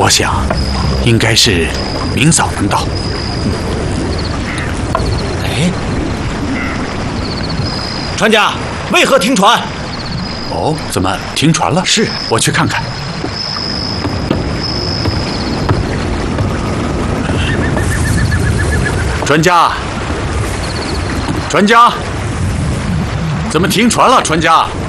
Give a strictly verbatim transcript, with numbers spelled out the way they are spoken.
我想，应该是明早能到。 哎，船家，为何停船？ 哦，怎么停船了？ 是， 我去看看。船家，船家，怎么停船了？船家。